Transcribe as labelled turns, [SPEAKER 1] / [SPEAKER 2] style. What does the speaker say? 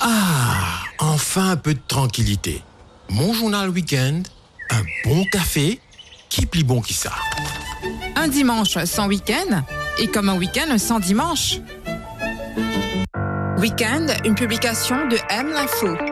[SPEAKER 1] Ah, enfin un peu de tranquillité. Mon journal week-end, un bon café, qui plie bon qui ça.
[SPEAKER 2] Un dimanche sans week-end est comme un week-end sans dimanche. Week-end, une publication de M l'Info.